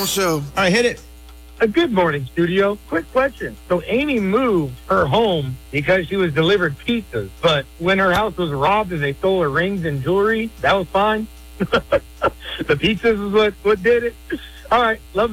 on show. All right, hit it. A good morning, studio. Quick question. So Amy moved her home because she was delivered pizzas, but when her house was robbed and they stole her rings and jewelry, that was fine? The pizzas is what did it? All right. Love